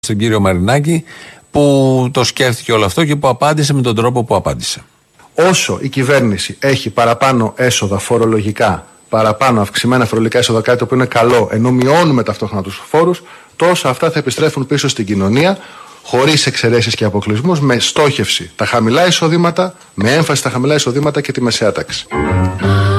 Στον κύριο Μαρινάκη που το σκέφτηκε όλο αυτό και που απάντησε με τον τρόπο που απάντησε. Όσο η κυβέρνηση έχει παραπάνω έσοδα φορολογικά, παραπάνω αυξημένα φορολογικά έσοδα, κάτι που είναι καλό, ενώ μειώνουμε ταυτόχρονα τους φόρους, τόσο αυτά θα επιστρέφουν πίσω στην κοινωνία, χωρίς εξαιρέσεις και αποκλεισμούς, με στόχευση τα χαμηλά εισοδήματα, με έμφαση στα χαμηλά εισοδήματα και τη μεσαία τάξη.